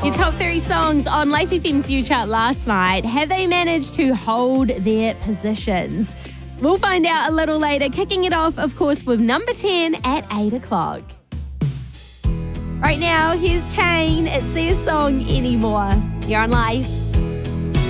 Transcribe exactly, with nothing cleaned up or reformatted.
Your top three songs on Life F M's U Chart last night. Have they managed to hold their positions? We'll find out a little later. Kicking it off, of course, with number ten at eight o'clock. Right now, here's Kane. It's their song Anymore. You're on Life.